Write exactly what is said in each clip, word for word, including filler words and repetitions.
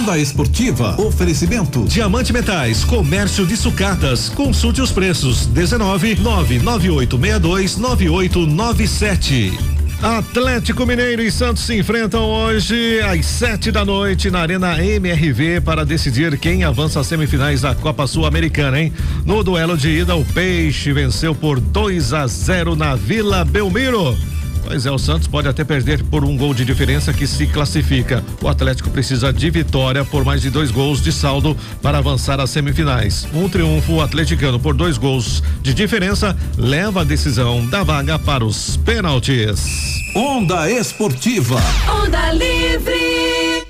Onda Esportiva, oferecimento Diamante Metais, comércio de sucatas, consulte os preços, dezenove, nove nove oito seis dois, nove oito nove sete. Atlético Mineiro e Santos se enfrentam hoje às sete da noite na Arena M R V para decidir quem avança às semifinais da Copa Sul-Americana, hein? No duelo de ida, o Peixe venceu por dois a zero na Vila Belmiro. Pois é, o Santos pode até perder por um gol de diferença que se classifica. O Atlético precisa de vitória por mais de dois gols de saldo para avançar às semifinais. Um triunfo atleticano por dois gols de diferença leva a decisão da vaga para os pênaltis. Onda Esportiva. Onda Livre.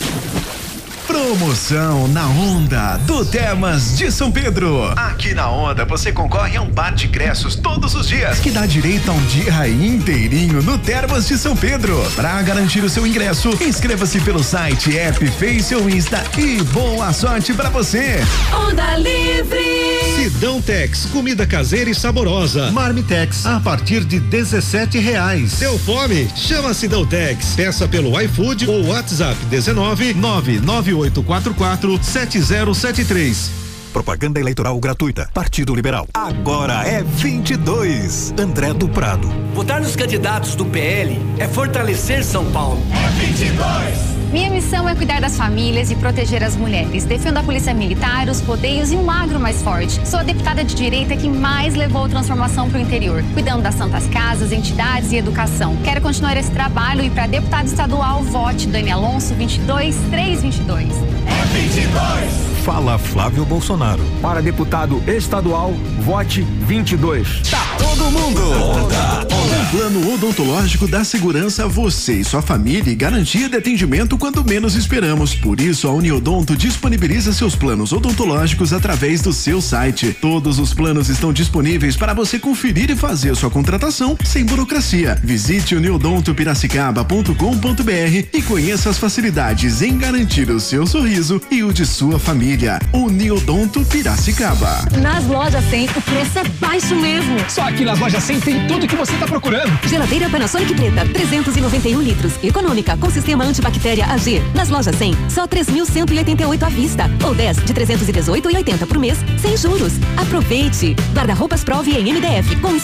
Promoção na Onda do Termas de São Pedro. Aqui na Onda você concorre a um par de ingressos todos os dias, que dá direito a um dia inteirinho no Termas de São Pedro. Para garantir o seu ingresso, inscreva-se pelo site, app, Face ou Insta e boa sorte para você. Onda Livre. Sidão Tex, comida caseira e saborosa. Marmitex, a partir de dezessete reais. Deu fome? Chama Sidão Tex. Peça pelo iFood ou WhatsApp dezenove, nove nove oito quatro quatro, sete zero sete três. Propaganda eleitoral gratuita. Partido Liberal. Agora é vinte e dois. André do Prado. Votar nos candidatos do P L é fortalecer São Paulo. É vinte e dois. Minha missão é cuidar das famílias e proteger as mulheres. Defendo a polícia militar, os rodeios e um agro mais forte. Sou a deputada de direita que mais levou transformação para o interior, cuidando das santas casas, entidades e educação. Quero continuar esse trabalho e para deputado estadual, vote Dani Alonso vinte e dois, três vinte e dois. É vinte e dois. Fala Flávio Bolsonaro. Para deputado estadual, vote vinte e dois. Tá todo mundo. Onda, onda. Um plano odontológico dá segurança a você e sua família e garantia de atendimento quando menos esperamos. Por isso, a Uniodonto disponibiliza seus planos odontológicos através do seu site. Todos os planos estão disponíveis para você conferir e fazer sua contratação sem burocracia. Visite uniodonto piracicaba ponto com ponto br e conheça as facilidades em garantir o seu sorriso e o de sua família. Uniodonto Piracicaba. Nas lojas cem, o preço é baixo mesmo. Só aqui nas lojas cem tem tudo que você está procurando. Geladeira Panasonic preta, trezentos e noventa e um litros. Econômica, com sistema antibactéria A G. Nas lojas cem, só três mil cento e oitenta e oito à vista. Ou dez de trezentos e dezoito e oitenta por mês, sem juros. Aproveite. Guarda-roupas Prove em M D F, com